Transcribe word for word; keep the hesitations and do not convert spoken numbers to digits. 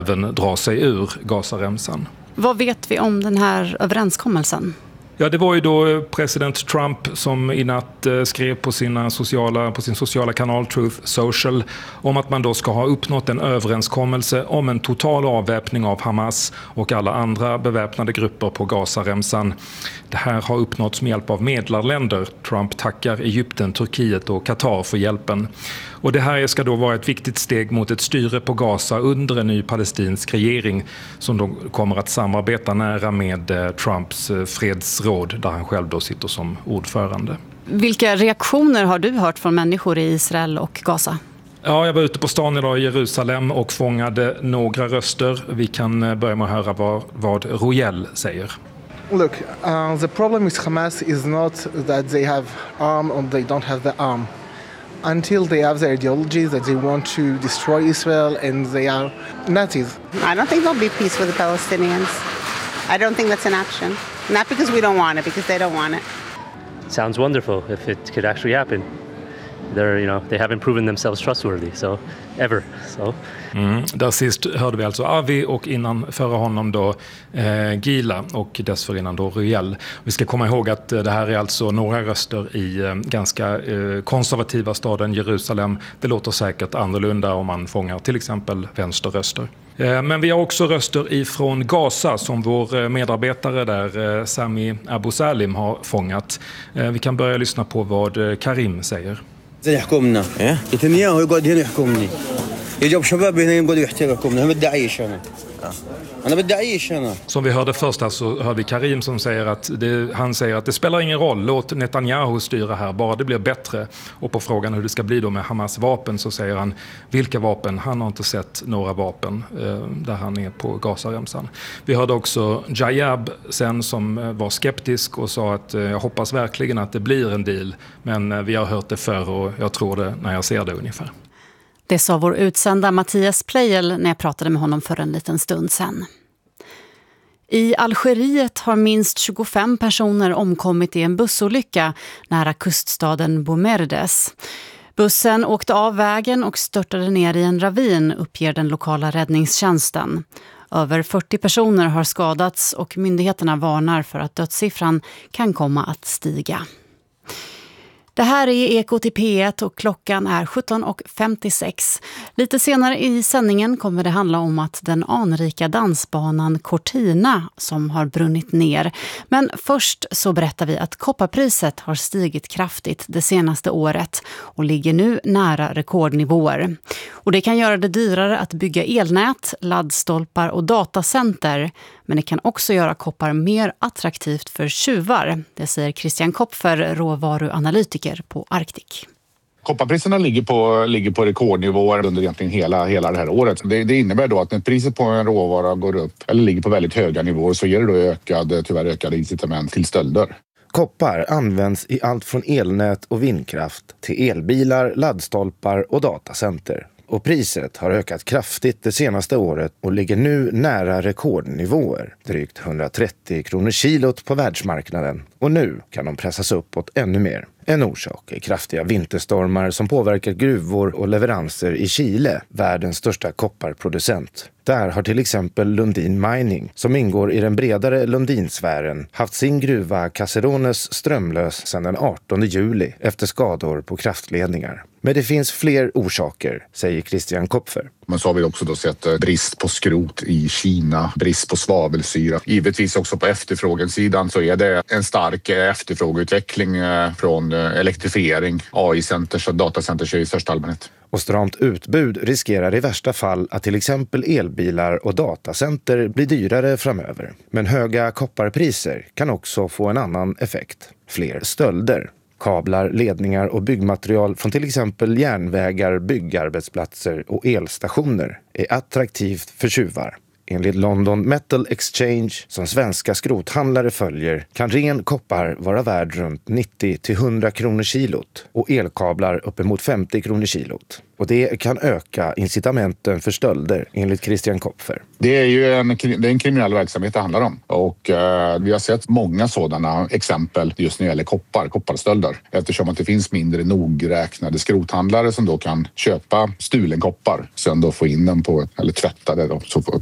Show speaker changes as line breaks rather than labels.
även dra sig ur Gazaremsan.
Vad vet vi om den här överenskommelsen?
Ja, det var ju då president Trump som i natt skrev på, sina sociala, på sin sociala kanal Truth Social om att man då ska ha uppnått en överenskommelse om en total avväpning av Hamas och alla andra beväpnade grupper på Gazaremsan. Det här har uppnåtts med hjälp av medlarländer. Trump tackar Egypten, Turkiet och Qatar för hjälpen. Och det här ska då vara ett viktigt steg mot ett styre på Gaza under en ny palestinsk regering som då kommer att samarbeta nära med Trumps fredsråd där han själv då sitter som ordförande.
Vilka reaktioner har du hört från människor i Israel och Gaza?
Ja, jag var ute på stan idag i Jerusalem och fångade några röster. Vi kan börja med att höra vad, vad Royel säger.
Look, uh, the problem with Hamas is not that they have arm or they don't have the arm. Until they have their ideology that they want to destroy Israel and they are Nazis.
I don't think there'll be peace with the Palestinians. I don't think that's an option. Not because we don't want it, because they don't want it.
Sounds wonderful if it could actually happen. They're, you know, they haven't proven themselves trustworthy, so ever. So.
Mm, där sist hörde vi alltså Avi och innan före honom då eh, Gila och dessförinnan då Royel. Vi ska komma ihåg att eh, det här är alltså några röster i eh, ganska eh, konservativa staden Jerusalem. Det låter säkert annorlunda om man fångar till exempel vänsterröster. Eh, men vi har också röster ifrån Gaza som vår medarbetare där eh, Sami Abu Salim har fångat. Eh, vi kan börja lyssna på vad eh, Karim säger.
زي يحكمنا نتنياهو يقعد هنا يحكمني يجيب شباب هنا يقعدوا يحترقوا انا بدي اعيش انا انا بدي اعيش انا.
Som vi hörde först så hör vi Karim som säger att det, han säger att det spelar ingen roll, låt Netanyahu styra här, bara det blir bättre. Och på frågan hur det ska bli då med Hamas vapen så säger han vilka vapen, han har inte sett några vapen eh, där han är på Gazaremsan. Vi hörde också Jayab sen som var skeptisk och sa att eh, jag hoppas verkligen att det blir en deal, men eh, vi har hört det förr och jag tror det när jag ser det ungefär.
Det sa vår utsända Mattias Plejel när jag pratade med honom för en liten stund sedan. I Algeriet har minst tjugofem personer omkommit i en bussolycka nära kuststaden Bomerdes. Bussen åkte av vägen och störtade ner i en ravin, uppger den lokala räddningstjänsten. Över fyrtio personer har skadats och myndigheterna varnar för att dödssiffran kan komma att stiga. Det här är Ekot i P ett och klockan är sjutton femtiosex. Lite senare i sändningen kommer det handla om att den anrika dansbanan Cortina som har brunnit ner. Men först så berättar vi att kopparpriset har stigit kraftigt det senaste året och ligger nu nära rekordnivåer. Och det kan göra det dyrare att bygga elnät, laddstolpar och datacenter. Men det kan också göra koppar mer attraktivt för tjuvar. Det säger Christian Kopfer, råvaruanalytiker på Arctic.
Kopparpriserna ligger på, ligger på rekordnivåer under egentligen hela, hela det här året. Det, det innebär då att när priset på en råvara går upp eller ligger på väldigt höga nivåer så ger det då ökad, tyvärr ökade incitament till stölder.
Koppar används i allt från elnät och vindkraft till elbilar, laddstolpar och datacenter. Och priset har ökat kraftigt det senaste året och ligger nu nära rekordnivåer, drygt hundratrettio kronor kilot på världsmarknaden. Och nu kan de pressas uppåt ännu mer. En orsak är kraftiga vinterstormar som påverkar gruvor och leveranser i Chile, världens största kopparproducent. Där har till exempel Lundin Mining, som ingår i den bredare Lundinsfären, haft sin gruva Caserones strömlös sedan den artonde juli efter skador på kraftledningar. Men det finns fler orsaker, säger Christian Kopfer.
Men så har vi också då sett brist på skrot i Kina, brist på svavelsyra. Givetvis också på efterfrågesidan så är det en stark efterfrågeutveckling från elektrifiering, A I-centers och datacenters i största allmänhet.
Och stramt utbud riskerar i värsta fall att till exempel elbilar och datacenter blir dyrare framöver. Men höga kopparpriser kan också få en annan effekt. Fler stölder. Kablar, ledningar och byggmaterial från till exempel järnvägar, byggarbetsplatser och elstationer är attraktivt för tjuvar. Enligt London Metal Exchange, som svenska skrothandlare följer, kan ren koppar vara värd runt nittio till hundra kronor kilot och elkablar uppemot femtio kronor kilot. Och det kan öka incitamenten för stölder, enligt Christian Kopfer.
Det är ju en, det är en kriminell verksamhet det handlar om. Och eh, vi har sett många sådana exempel just när det gäller koppar, kopparstölder. Eftersom att det finns mindre nogräknade skrothandlare som då kan köpa stulen koppar. Sen då få in den på, eller tvätta det då, så